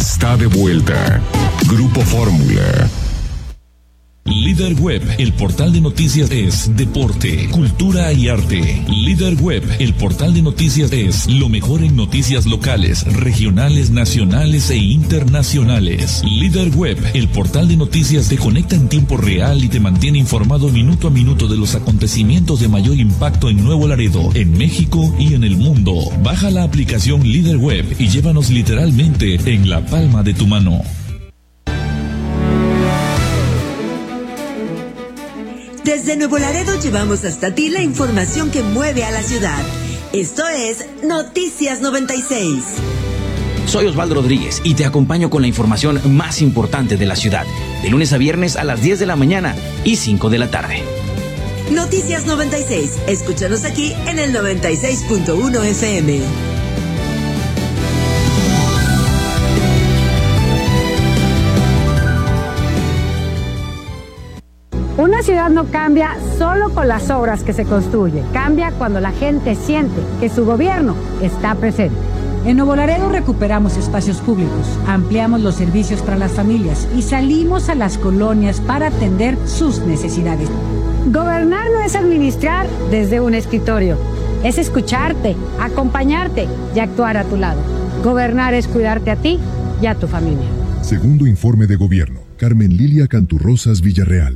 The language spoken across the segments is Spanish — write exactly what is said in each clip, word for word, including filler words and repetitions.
está de vuelta. Grupo Fórmula. Líder Web, el portal de noticias es deporte, cultura y arte. Líder Web, el portal de noticias es lo mejor en noticias locales, regionales, nacionales e internacionales. Líder Web, el portal de noticias te conecta en tiempo real y te mantiene informado minuto a minuto de los acontecimientos de mayor impacto en Nuevo Laredo, en México y en el mundo. Baja la aplicación Líder Web y llévanos literalmente en la palma de tu mano. Desde Nuevo Laredo llevamos hasta ti la información que mueve a la ciudad. Esto es Noticias noventa y seis. Soy Osvaldo Rodríguez y te acompaño con la información más importante de la ciudad, de lunes a viernes a las diez de la mañana y cinco de la tarde. Noticias noventa y seis. Escúchanos aquí en el noventa y seis punto uno F M. Una ciudad no cambia solo con las obras que se construye, cambia cuando la gente siente que su gobierno está presente. En Nuevo Laredo recuperamos espacios públicos, ampliamos los servicios para las familias y salimos a las colonias para atender sus necesidades. Gobernar no es administrar desde un escritorio, es escucharte, acompañarte y actuar a tu lado. Gobernar es cuidarte a ti y a tu familia. Segundo informe de gobierno, Carmen Lilia Canturrosas Villarreal.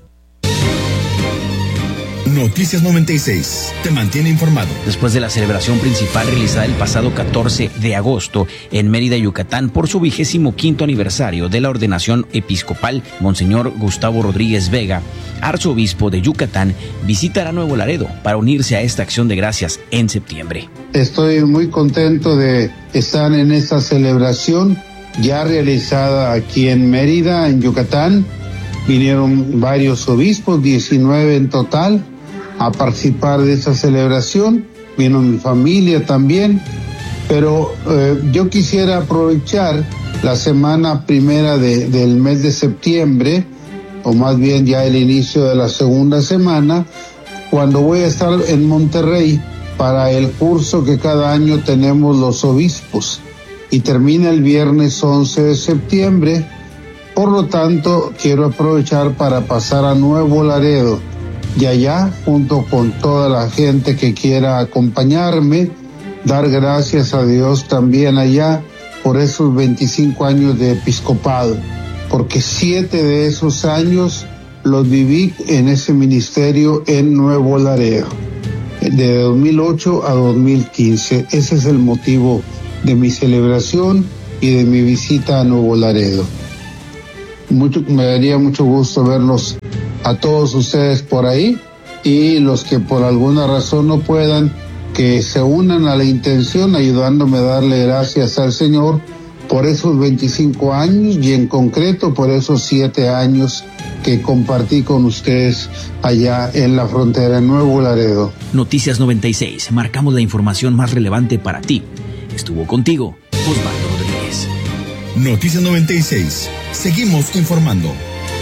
Noticias noventa y seis te mantiene informado. Después de la celebración principal realizada el pasado catorce de agosto en Mérida, Yucatán, por su vigésimo quinto aniversario de la ordenación episcopal, Monseñor Gustavo Rodríguez Vega, arzobispo de Yucatán, visitará Nuevo Laredo para unirse a esta acción de gracias en septiembre. Estoy muy contento de estar en esta celebración ya realizada aquí en Mérida, en Yucatán. Vinieron varios obispos, diecinueve en total, a participar de esta celebración. Vino mi familia también, pero eh, yo quisiera aprovechar la semana primera de, del mes de septiembre, o más bien ya el inicio de la segunda semana, cuando voy a estar en Monterrey para el curso que cada año tenemos los obispos, y termina el viernes once de septiembre. Por lo tanto, quiero aprovechar para pasar a Nuevo Laredo y allá, junto con toda la gente que quiera acompañarme, dar gracias a Dios también allá por esos veinticinco años de episcopado, porque siete de esos años los viví en ese ministerio en Nuevo Laredo, de dos mil ocho a dos mil quince. Ese es el motivo de mi celebración y de mi visita a Nuevo Laredo. Mucho, me daría mucho gusto verlos a todos ustedes por ahí, y los que por alguna razón no puedan, que se unan a la intención ayudándome a darle gracias al Señor por esos veinticinco años y en concreto por esos siete años que compartí con ustedes allá en la frontera en Nuevo Laredo. Noticias noventa y seis, marcamos la información más relevante para ti. Estuvo contigo Osvaldo Rodríguez. Noticias noventa y seis. Seguimos informando.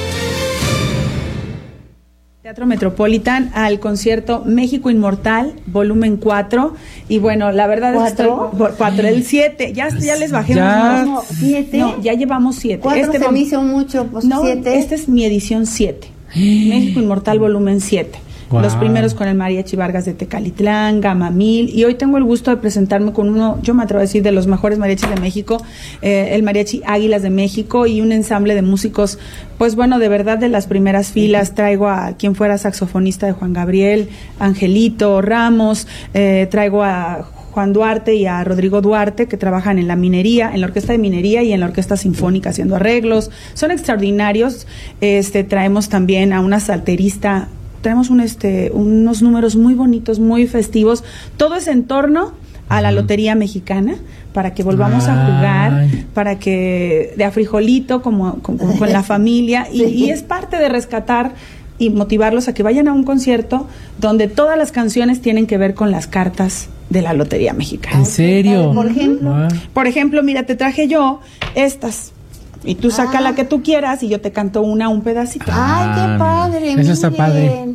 Teatro Metropolitan al concierto México Inmortal, volumen cuatro. Y bueno, la verdad es que estoy por cuatro, el siete. Ya, ya les bajé ya. unos. ¿Siete? No, ya llevamos siete. Cuatro este se me hizo mucho, pues no, siete. Esta es mi edición siete. México Inmortal, volumen siete. Wow. Los primeros con el Mariachi Vargas de Tecalitlán, Gama Mil, y hoy tengo el gusto de presentarme con uno, yo me atrevo a decir, de los mejores mariachis de México, eh, el Mariachi Águilas de México, y un ensamble de músicos, pues bueno, de verdad de las primeras filas. Traigo a quien fuera saxofonista de Juan Gabriel, Angelito Ramos, eh, traigo a Juan Duarte y a Rodrigo Duarte, que trabajan en la minería, en la orquesta de minería y en la orquesta sinfónica haciendo arreglos. Son extraordinarios. Este, traemos también a una salterista. Tenemos un, este, unos números muy bonitos, muy festivos. Todo es en torno a la Lotería Mexicana, para que volvamos Ay. a jugar, para que de a frijolito, como, como con la familia, y, y es parte de rescatar y motivarlos a que vayan a un concierto donde todas las canciones tienen que ver con las cartas de la Lotería Mexicana. ¿En serio? Por ejemplo, ah. por ejemplo, mira, te traje yo estas. Y tú saca ah. la que tú quieras y yo te canto una, un pedacito. ¡Ay, qué padre! Eso está padre.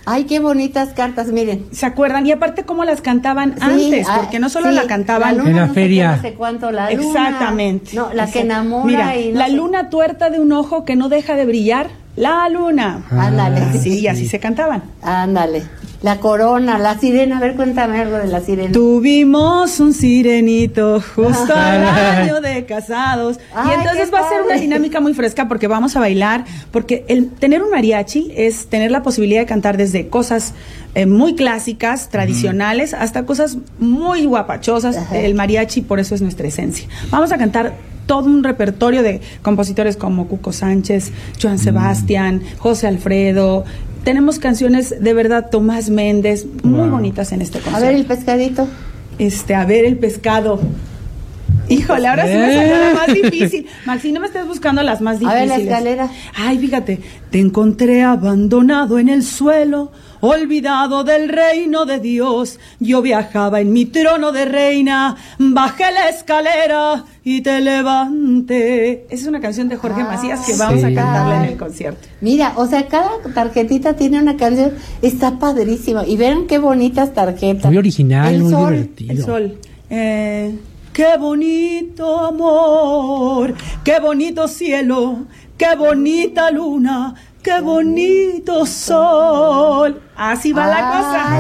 Ay, qué bonitas cartas, miren. ¿Se acuerdan? Y aparte cómo las cantaban sí, antes, porque no solo sí, la cantaban la luna, en la no feria. Sé, no sé cuánto, la luna. Exactamente. No, la que enamora. Mira, y no la sé. luna tuerta de un ojo que no deja de brillar, la luna. Ah, ándale. Sí, y así se cantaban. Ándale. La corona, la sirena, a ver, cuéntame algo de la sirena. Tuvimos un sirenito justo al año de casados. Ay, y entonces va a ser una dinámica muy fresca porque vamos a bailar, porque el tener un mariachi es tener la posibilidad de cantar desde cosas eh, muy clásicas, tradicionales, uh-huh. hasta cosas muy guapachosas. Uh-huh. El mariachi, por eso es nuestra esencia. Vamos a cantar todo un repertorio de compositores como Cuco Sánchez, Joan Sebastián, mm. José Alfredo. Tenemos canciones de verdad, Tomás Méndez, muy wow. bonitas en este concierto. A ver el pescadito. Este, a ver el pescado. Híjole, ahora sí me salió la más difícil. Maxi, no me estés buscando las más difíciles. A ver la escalera. Ay, fíjate, te encontré abandonado en el suelo, olvidado del reino de Dios. Yo viajaba en mi trono de reina, bajé la escalera y te levanté. Esa es una canción de Jorge ah, Macías que vamos sí. a cantarla en el concierto. Mira, o sea, cada tarjetita tiene una canción, está padrísima. Y vean qué bonitas tarjetas. Muy original, el muy sol, divertido. El sol. Eh, qué bonito amor, qué bonito cielo, qué bonita luna, qué bonito sol. Así va ah, la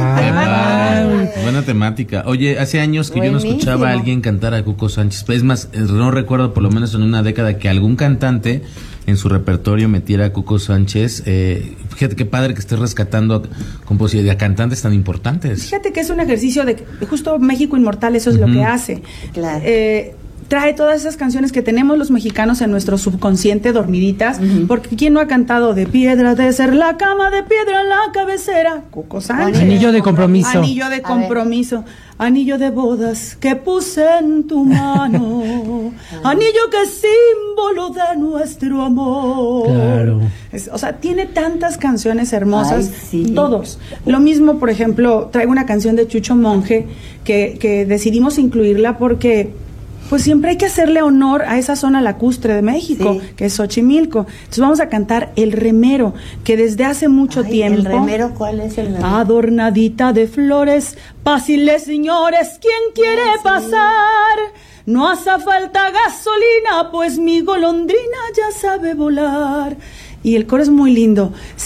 cosa. Ah, buena temática. Oye, hace años que Buenísimo. Yo no escuchaba a alguien cantar a Cuco Sánchez. Es más, no recuerdo por lo menos en una década que algún cantante en su repertorio metiera a Cuco Sánchez. Eh, fíjate qué padre que estés rescatando a, composi- a cantantes tan importantes. Fíjate que es un ejercicio de justo México Inmortal, eso es uh-huh. lo que hace. Claro. Eh, trae todas esas canciones que tenemos los mexicanos en nuestro subconsciente dormiditas, uh-huh. porque ¿quién no ha cantado de piedra de ser la cama, de piedra la cabecera? Cuco Sánchez. Anillo de compromiso. Anillo de compromiso. Anillo de bodas que puse en tu mano. Anillo que es símbolo de nuestro amor. Claro. Es, o sea, tiene tantas canciones hermosas. Ay, sí. Todos. Lo mismo, por ejemplo, traigo una canción de Chucho Monje que, que decidimos incluirla porque pues siempre hay que hacerle honor a esa zona lacustre de México, sí. que es Xochimilco. Entonces vamos a cantar El Remero, que desde hace mucho Ay, tiempo... ¿El Remero cuál es el remero? Adornadita de flores, pásiles señores, ¿quién quiere Ay, sí. pasar? No hace falta gasolina, pues mi golondrina ya sabe volar. Y el coro es muy lindo.